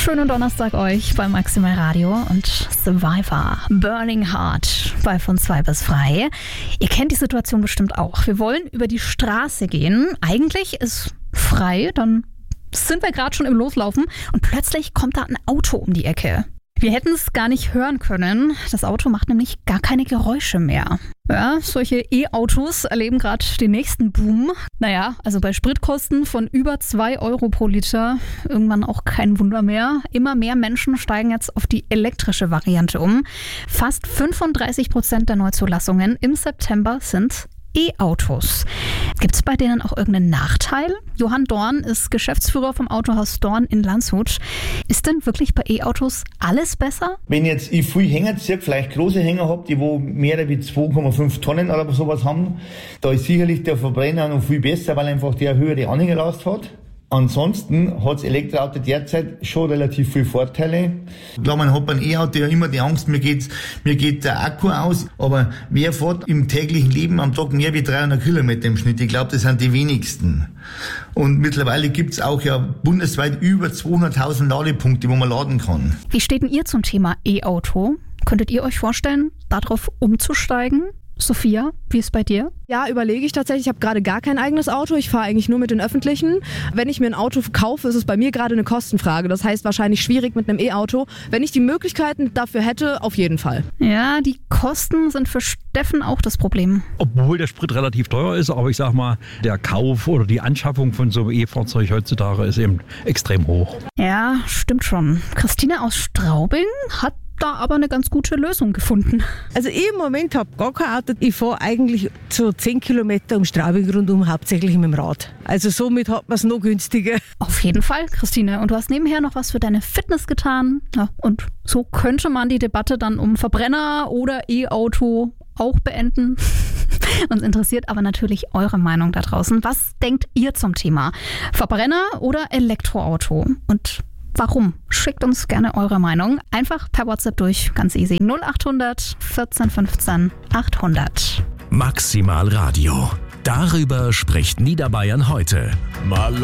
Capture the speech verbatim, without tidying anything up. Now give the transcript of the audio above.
Schönen Donnerstag euch bei Maximal Radio und Survivor Burning Heart bei von zwei bis frei. Ihr kennt die Situation bestimmt auch. Wir wollen über die Straße gehen. Eigentlich ist frei, dann sind wir gerade schon im Loslaufen und plötzlich kommt da ein Auto um die Ecke. Wir hätten es gar nicht hören können. Das Auto macht nämlich gar keine Geräusche mehr. Ja, solche E-Autos erleben gerade den nächsten Boom. Naja, also bei Spritkosten von über zwei Euro pro Liter irgendwann auch kein Wunder mehr. Immer mehr Menschen steigen jetzt auf die elektrische Variante um. Fast fünfunddreißig Prozent der Neuzulassungen im September sind E-Autos. Gibt es bei denen auch irgendeinen Nachteil? Johann Dorn ist Geschäftsführer vom Autohaus Dorn in Landshut. Ist denn wirklich bei E-Autos alles besser? Wenn jetzt ich viel Hänger ziehe, vielleicht große Hänger habe, die wo mehr wie zwei Komma fünf Tonnen oder sowas haben, da ist sicherlich der Verbrenner noch viel besser, weil einfach der höhere Anhängerlast hat. Ansonsten hat das Elektroauto derzeit schon relativ viele Vorteile. Klar, man hat beim E-Auto ja immer die Angst, mir geht's, mir geht der Akku aus, aber wer fährt im täglichen Leben am Tag mehr wie dreihundert Kilometer im Schnitt? Ich glaube, das sind die wenigsten. Und mittlerweile gibt's auch ja bundesweit über zweihunderttausend Ladepunkte, wo man laden kann. Wie steht denn ihr zum Thema E-Auto? Könntet ihr euch vorstellen, darauf umzusteigen? Sophia, wie ist bei dir? Ja, überlege ich tatsächlich. Ich habe gerade gar kein eigenes Auto. Ich fahre eigentlich nur mit den Öffentlichen. Wenn ich mir ein Auto kaufe, ist es bei mir gerade eine Kostenfrage. Das heißt wahrscheinlich schwierig mit einem E-Auto. Wenn ich die Möglichkeiten dafür hätte, auf jeden Fall. Ja, die Kosten sind für Steffen auch das Problem. Obwohl der Sprit relativ teuer ist, aber ich sag mal, der Kauf oder die Anschaffung von so einem E-Fahrzeug heutzutage ist eben extrem hoch. Ja, stimmt schon. Christine aus Straubing hat da aber eine ganz gute Lösung gefunden. Also ich im Moment habe gar kein Auto. Ich fahre eigentlich so zehn Kilometer um Straubing rundum, hauptsächlich mit dem Rad. Also somit hat man es noch günstiger. Auf jeden Fall, Christine. Und du hast nebenher noch was für deine Fitness getan. Ja, und so könnte man die Debatte dann um Verbrenner oder E-Auto auch beenden. Uns interessiert aber natürlich eure Meinung da draußen. Was denkt ihr zum Thema Verbrenner oder Elektroauto? Und warum? Schickt uns gerne eure Meinung. Einfach per WhatsApp durch, ganz easy. null acht hundert vierzehn fünfzehn achthundert. Maximal Radio. Darüber spricht Niederbayern heute. Mal